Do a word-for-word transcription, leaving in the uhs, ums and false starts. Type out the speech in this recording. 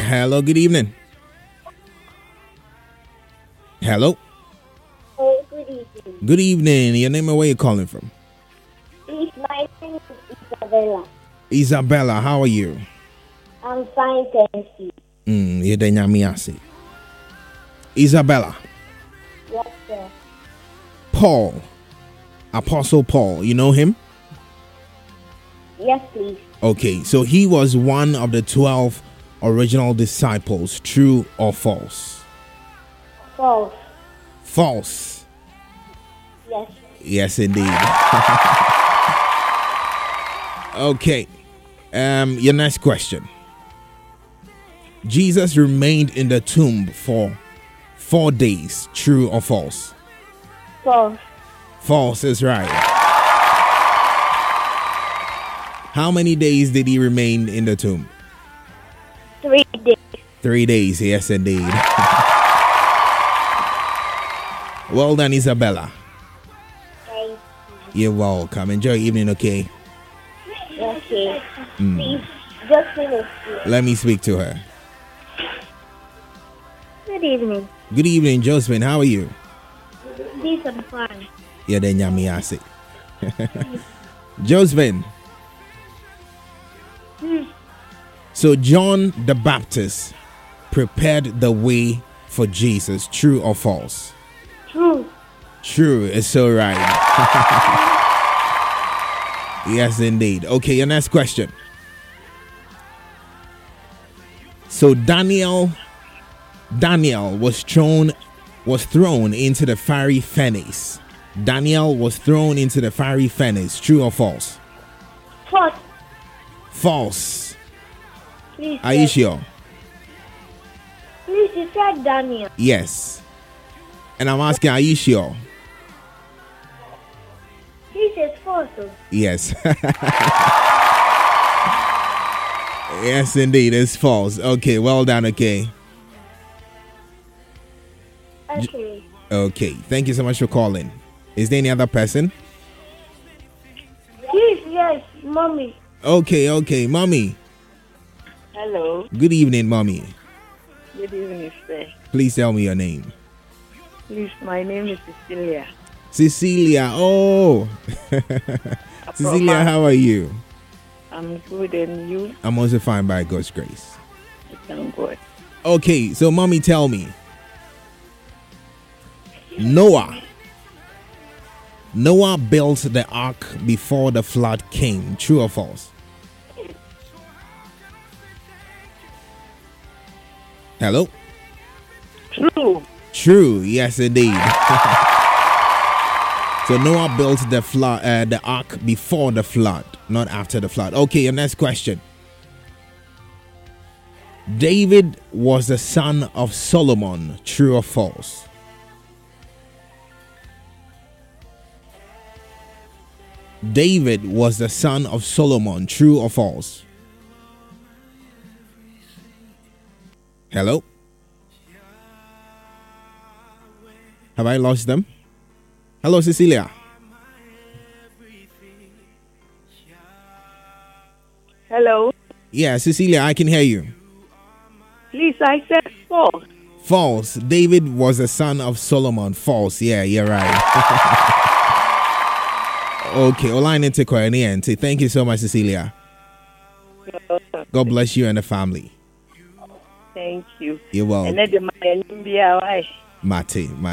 Hello, good evening. Hello. Oh, good evening. Good evening. Your name and where you calling from? Please, my name is Isabella. Isabella, how are you? I'm fine, thank you. Mm, you didn't hear me ask it. Isabella. Yes, sir. Paul. Apostle Paul. You know him? Yes, please. Okay, so he was one of the twelve original disciples. True or false? False. False. Yes. Yes, indeed. Okay. Um, your next question. Jesus remained in the tomb for four days. True or false? False. False is right. How many days did he remain in the tomb? Three days. Three days. Yes, indeed. Well done, Isabella. Thank You're welcome. Enjoy your evening, okay? you. Okay. Mm. Please, just finish it. Let me speak to her. Good evening. Good evening, Josephine. How are you? Please, I'm fine. Yeah, then yami ase. Josephine. Hmm. So John the Baptist prepared the way for Jesus. True or false? True. True. It's so right. Yes, indeed. Okay, your next question. So Daniel, Daniel was thrown, was thrown into the fiery furnace. Daniel was thrown into the fiery furnace. True or false? False. False. Please. Are you sir. sure? Please, you said Daniel. Yes. And I'm asking, are you sure? Please, it's false. Yes. Yes, indeed, it's false. Okay, well done. Okay. Okay. Okay. Thank you so much for calling. Is there any other person? Please, yes, mommy. Okay, okay, mommy. Hello. Good evening, mommy. Good evening, sir. Please tell me your name. Please, my name is Cecilia. Cecilia. Oh. Cecilia, how are you? I'm good, and you? I'm also fine by God's grace. Thank God. Okay, so mommy, tell me. Noah. Noah built the ark before the flood came. True or false? Hello? True. True. Yes, indeed. So Noah built the flood, uh, the ark before the flood, not after the flood. Okay, your next question. David was the son of Solomon. True or false? David was the son of Solomon. True or false? Hello? Have I lost them? Hello, Cecilia. Hello. Yeah, Cecilia, I can hear you. Please, I said false. False. David was the son of Solomon. False. Yeah, you're right. Okay, online into Korean. Thank you so much, Cecilia. God bless you and the family. Thank you. You're welcome. And then the man, Mate, Mate.